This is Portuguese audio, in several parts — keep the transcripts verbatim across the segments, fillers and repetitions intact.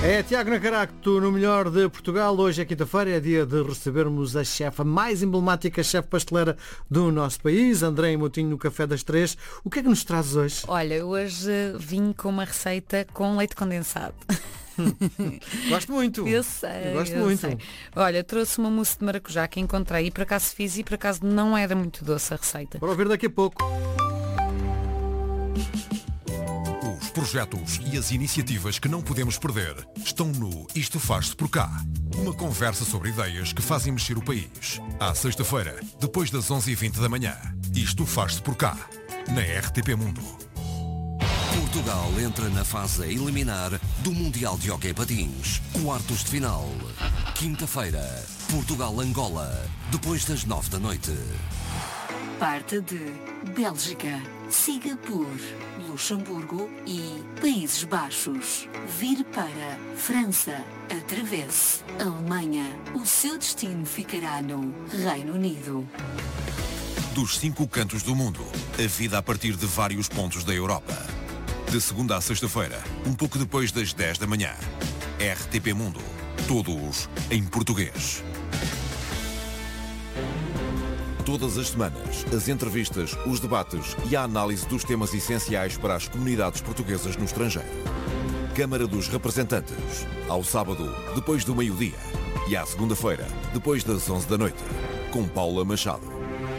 É Tiago Nacaracto no Melhor de Portugal. Hoje é quinta-feira, é dia de recebermos a chefe, a mais emblemática chefe pasteleira do nosso país, Andréia Moutinho, no Café das Três. O que é que nos trazes hoje? Olha, hoje vim com uma receita com leite condensado. Gosto muito. Eu sei, eu gosto eu muito. sei. Olha, trouxe uma mousse de maracujá que encontrei e por acaso fiz e por acaso não era muito doce a receita. Para ouvir daqui a pouco. Os projetos e as iniciativas que não podemos perder estão no Isto Faz-se por Cá. Uma conversa sobre ideias que fazem mexer o país. À sexta-feira, depois das onze e vinte da manhã. Isto Faz-se por Cá, na R T P Mundo. Portugal entra na fase a eliminar do Mundial de Hóquei Patins. Quartos de final. Quinta-feira, Portugal-Angola, depois das nove da noite. Parte de Bélgica, siga por Luxemburgo e Países Baixos. Vir para França, atravesse Alemanha. O seu destino ficará no Reino Unido. Dos cinco cantos do mundo, a vida a partir de vários pontos da Europa. De segunda a sexta-feira, um pouco depois das dez da manhã. R T P Mundo. Todos em português. Todas as semanas, as entrevistas, os debates e a análise dos temas essenciais para as comunidades portuguesas no estrangeiro. Câmara dos Representantes, ao sábado, depois do meio-dia. E à segunda-feira, depois das onze da noite. Com Paula Machado.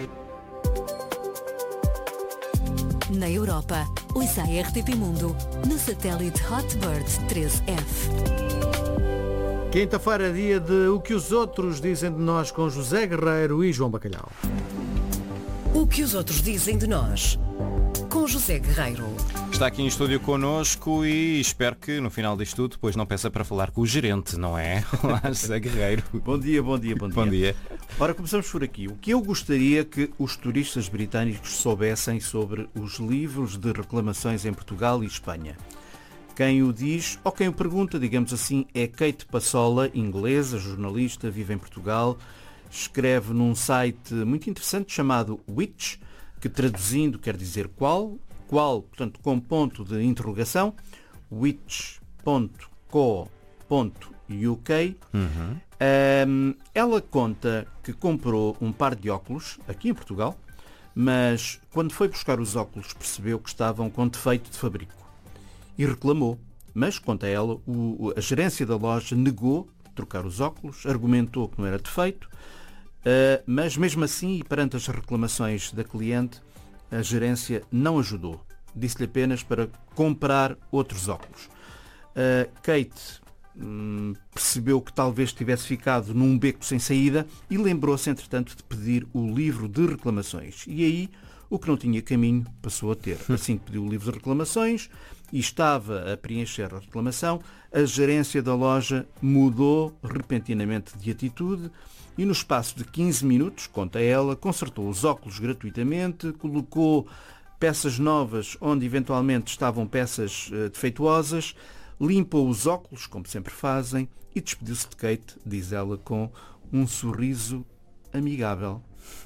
Na Europa, ouça a R T P Mundo no satélite Hotbird treze F. Quinta-feira, dia de O que os outros dizem de nós, com José Guerreiro e João Bacalhau. O que os outros dizem de nós, com José Guerreiro. Está aqui em estúdio connosco e espero que no final disto tudo depois não peça para falar com o gerente, não é? Olá, José Guerreiro. Bom dia, bom dia, bom dia. Bom dia. Ora, começamos por aqui. O que eu gostaria que os turistas britânicos soubessem sobre os livros de reclamações em Portugal e Espanha. Quem o diz, ou quem o pergunta, digamos assim, é Kate Passola, inglesa, jornalista, vive em Portugal, escreve num site muito interessante chamado Which, que traduzindo quer dizer qual, qual, portanto, com ponto de interrogação, which ponto co ponto u k. Uhum. Um, ela conta que comprou um par de óculos aqui em Portugal, mas quando foi buscar os óculos percebeu que estavam com defeito de fabrico e reclamou. Mas, conta ela, o, a gerência da loja negou trocar os óculos, argumentou que não era defeito, uh, mas mesmo assim, e perante as reclamações da cliente, a gerência não ajudou. Disse-lhe apenas para comprar outros óculos. Uh, Kate hum, percebeu que talvez tivesse ficado num beco sem saída e lembrou-se, entretanto, de pedir o livro de reclamações. E aí, o que não tinha caminho, passou a ter. Assim que pediu o livro de reclamações e estava a preencher a reclamação, a gerência da loja mudou repentinamente de atitude e no espaço de quinze minutos, conta ela, consertou os óculos gratuitamente, colocou peças novas onde eventualmente estavam peças uh, defeituosas, limpou os óculos, como sempre fazem, e despediu-se de Kate, diz ela, com um sorriso amigável.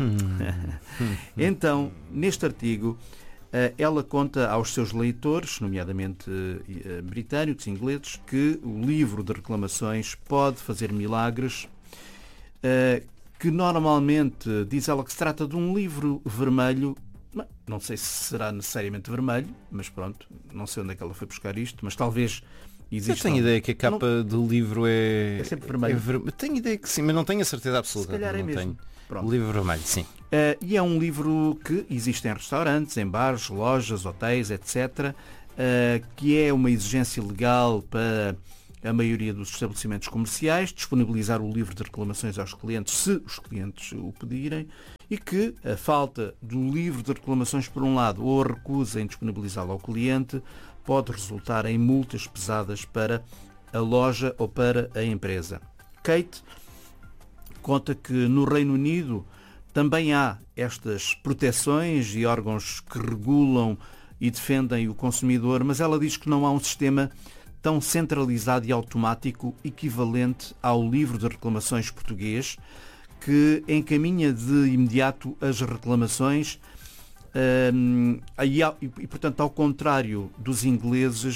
Então, neste artigo, ela conta aos seus leitores, nomeadamente britânicos, ingleses, que o livro de reclamações pode fazer milagres, que normalmente, diz ela, que se trata de um livro vermelho. Não sei se será necessariamente vermelho, mas pronto, não sei onde é que ela foi buscar isto, mas talvez exista. Eu tenho ideia que a capa não... do livro é... É sempre vermelho. É ver... Tenho ideia que sim, mas não tenho a certeza absoluta. Se calhar é não mesmo. Tenho. Pronto. O livro vermelho, sim. Uh, e é um livro que existe em restaurantes, em bares, lojas, hotéis, etcétera, uh, que é uma exigência legal para a maioria dos estabelecimentos comerciais, disponibilizar o livro de reclamações aos clientes, se os clientes o pedirem, e que a falta do livro de reclamações, por um lado, ou a recusa em disponibilizá-lo ao cliente, pode resultar em multas pesadas para a loja ou para a empresa. Kate conta que no Reino Unido também há estas proteções e órgãos que regulam e defendem o consumidor, mas ela diz que não há um sistema tão centralizado e automático equivalente ao livro de reclamações português, que encaminha de imediato as reclamações um, e, e, portanto, ao contrário dos ingleses,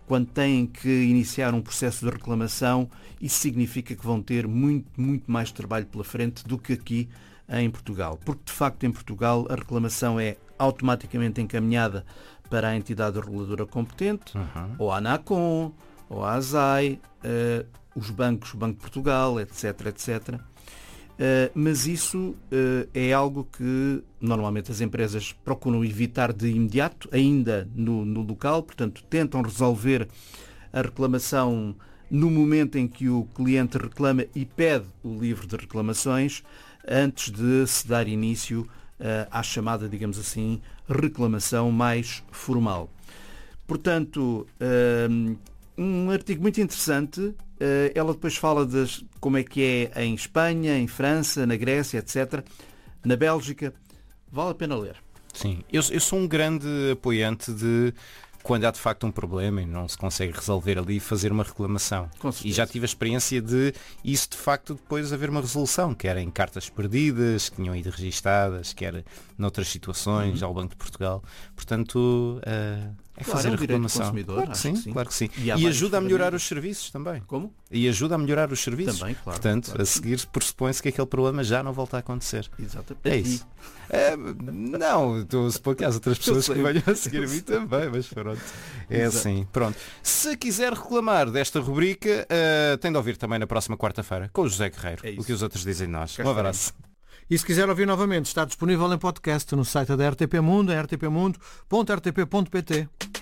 quando têm que iniciar um processo de reclamação, isso significa que vão ter muito, muito mais trabalho pela frente do que aqui em Portugal. Porque, de facto, em Portugal a reclamação é automaticamente encaminhada para a entidade reguladora competente, uhum. ou a ANACOM, ou a ASAI, uh, os bancos, o Banco de Portugal, etc, etcétera. Uh, mas isso uh, é algo que normalmente as empresas procuram evitar de imediato, ainda no, no local, portanto tentam resolver a reclamação no momento em que o cliente reclama e pede o livro de reclamações, antes de se dar início uh, à chamada, digamos assim, reclamação mais formal. Portanto, uh, um artigo muito interessante. Ela depois fala de como é que é em Espanha, em França, na Grécia, etcétera. Na Bélgica. Vale a pena ler. Sim, eu, eu sou um grande apoiante de, quando há de facto um problema e não se consegue resolver ali, fazer uma reclamação. E já tive a experiência de isso de facto depois haver uma resolução, quer em cartas perdidas, que tinham ido registadas, quer noutras situações, uhum. ao Banco de Portugal. Portanto, uh, é claro, fazer é um a reclamação. Claro que sim, que sim, claro que sim. E, e ajuda a melhorar os serviços também. Como? E ajuda a melhorar os serviços. Também, claro. Portanto, claro. a seguir pressupõe-se que aquele problema já não volta a acontecer. Exatamente. É isso. É, não, estou a supor que há outras pessoas que venham a seguir a mim também, mas pronto. É Exato. Assim. Pronto. Se quiser reclamar desta rubrica, uh, tem de ouvir também na próxima quarta-feira com o José Guerreiro. É o que os outros dizem de nós. Um abraço. E se quiser ouvir novamente, está disponível em podcast no site da R T P Mundo, em r t p mundo ponto r t p ponto p t.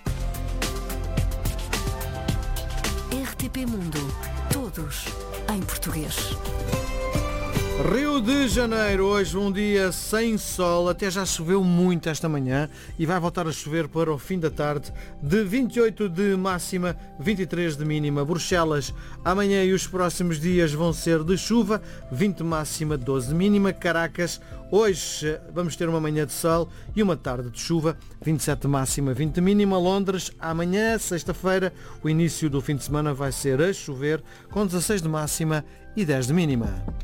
R T P Mundo. Todos em português. Rio de Janeiro, hoje um dia sem sol, até já choveu muito esta manhã e vai voltar a chover para o fim da tarde, de vinte e oito de máxima, vinte e três de mínima. Bruxelas, amanhã e os próximos dias vão ser de chuva, vinte de máxima, doze de mínima. Caracas, hoje vamos ter uma manhã de sol e uma tarde de chuva, vinte e sete de máxima, vinte de mínima. Londres, amanhã, sexta-feira, o início do fim de semana vai ser a chover, com dezasseis de máxima e dez de mínima.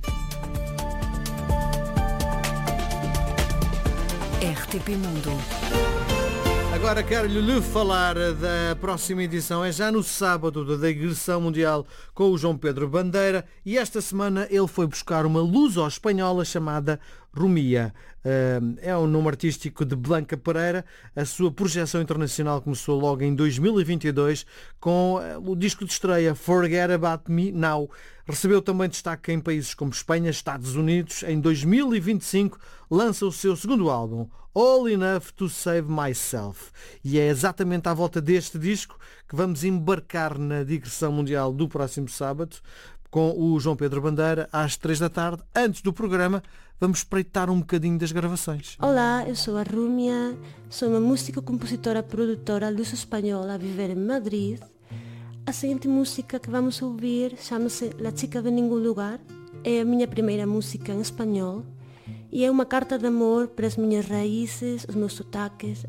R T P Mundo. Agora quero-lhe falar da próxima edição, é já no sábado, da digressão mundial com o João Pedro Bandeira, e esta semana ele foi buscar uma luso-espanhola chamada Rumia. É um nome artístico de Blanca Pereira. A sua projeção internacional começou logo em dois mil e vinte e dois com o disco de estreia Forget About Me Now. Recebeu também destaque em países como Espanha, Estados Unidos. Em dois mil e vinte e cinco lança o seu segundo álbum, All Enough to Save Myself. E é exatamente à volta deste disco que vamos embarcar na digressão mundial do próximo sábado com o João Pedro Bandeira às três da tarde. Antes do programa, vamos espreitar um bocadinho das gravações. Olá, eu sou a Rumia, sou uma música, compositora, produtora luso-espanhola a viver em Madrid. A seguinte música que vamos ouvir chama-se La Chica de Ningún Lugar. É a minha primeira música em espanhol e é uma carta de amor para as minhas raízes, os meus sotaques,